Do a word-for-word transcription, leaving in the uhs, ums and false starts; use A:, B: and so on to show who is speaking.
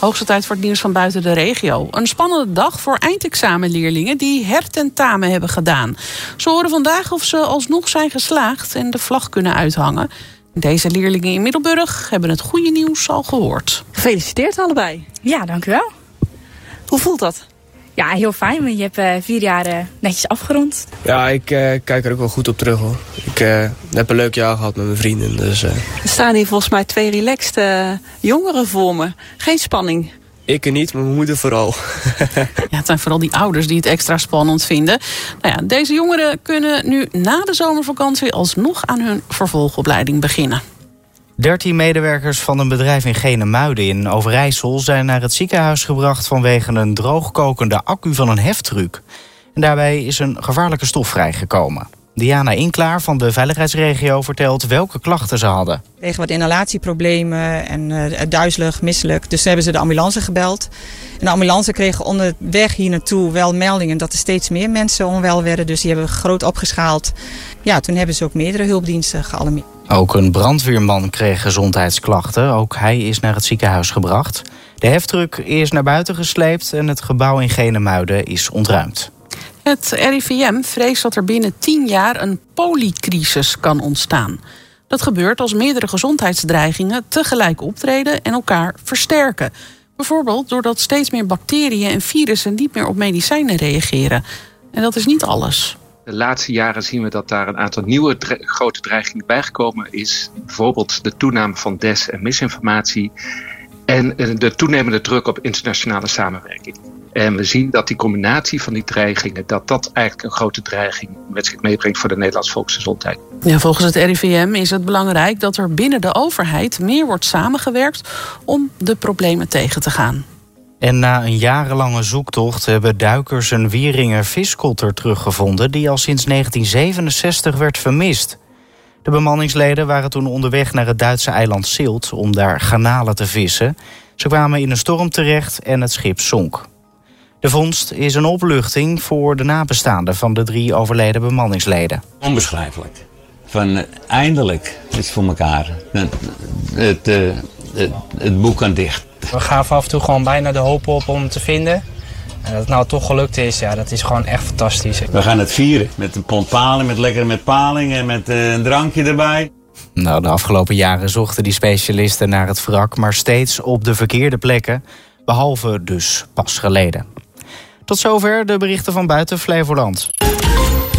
A: Hoogste tijd voor het nieuws van buiten de regio. Een spannende dag voor eindexamenleerlingen die hertentamen hebben gedaan. Ze horen vandaag of ze alsnog zijn geslaagd en de vlag kunnen uithangen. Deze leerlingen in Middelburg hebben het goede nieuws al gehoord.
B: Gefeliciteerd allebei.
C: Ja, dank u wel.
B: Hoe voelt dat?
C: Ja, heel fijn, want je hebt uh, vier jaar uh, netjes afgerond.
D: Ja, ik uh, kijk er ook wel goed op terug, hoor. Ik uh, heb een leuk jaar gehad met mijn vrienden. Dus, uh...
B: Er staan hier volgens mij twee relaxed uh, jongeren voor me. Geen spanning.
D: Ik er niet, maar mijn moeder vooral.
A: Ja, het zijn vooral die ouders die het extra spannend vinden. Nou ja, deze jongeren kunnen nu na de zomervakantie alsnog aan hun vervolgopleiding beginnen.
E: dertien medewerkers van een bedrijf in Genemuiden in Overijssel zijn naar het ziekenhuis gebracht vanwege een droogkokende accu van een heftruck. En daarbij is een gevaarlijke stof vrijgekomen. Diana Inklaar van de veiligheidsregio vertelt welke klachten ze hadden.
F: We kregen wat inhalatieproblemen en uh, duizelig, misselijk. Dus hebben ze de ambulance gebeld. En de ambulance kreeg onderweg hier naartoe wel meldingen dat er steeds meer mensen onwel werden. Dus die hebben we groot opgeschaald. Ja, toen hebben ze ook meerdere hulpdiensten gealarmeerd.
E: Ook een brandweerman kreeg gezondheidsklachten. Ook hij is naar het ziekenhuis gebracht. De heftruck is naar buiten gesleept en het gebouw in Genemuiden is ontruimd.
A: Het R I V M vreest dat er binnen tien jaar een polycrisis kan ontstaan. Dat gebeurt als meerdere gezondheidsdreigingen tegelijk optreden en elkaar versterken. Bijvoorbeeld doordat steeds meer bacteriën en virussen niet meer op medicijnen reageren. En dat is niet alles.
G: De laatste jaren zien we dat daar een aantal nieuwe dre- grote dreigingen bijgekomen is. Bijvoorbeeld de toename van des- en misinformatie en de toenemende druk op internationale samenwerking. En we zien dat die combinatie van die dreigingen, dat dat eigenlijk een grote dreiging met zich meebrengt voor de Nederlandse volksgezondheid.
A: Ja, volgens het R I V M is het belangrijk dat er binnen de overheid meer wordt samengewerkt om de problemen tegen te gaan.
E: En na een jarenlange zoektocht hebben duikers een Wieringer viskotter teruggevonden die al sinds negentien zevenenzestig werd vermist. De bemanningsleden waren toen onderweg naar het Duitse eiland Sylt om daar garnalen te vissen. Ze kwamen in een storm terecht en het schip zonk. De vondst is een opluchting voor de nabestaanden van de drie overleden bemanningsleden.
H: Onbeschrijfelijk. Van uh, eindelijk is voor elkaar. Het, het, uh, het, het boek kan dicht.
I: We gaven af en toe gewoon bijna de hoop op om te vinden. En dat het nou toch gelukt is, ja, dat is gewoon echt fantastisch.
H: We gaan het vieren met een pond paling, met lekker met paling en met uh, een drankje erbij.
E: Nou, de afgelopen jaren zochten die specialisten naar het wrak, maar steeds op de verkeerde plekken, behalve dus pas geleden. Tot zover de berichten van buiten Flevoland.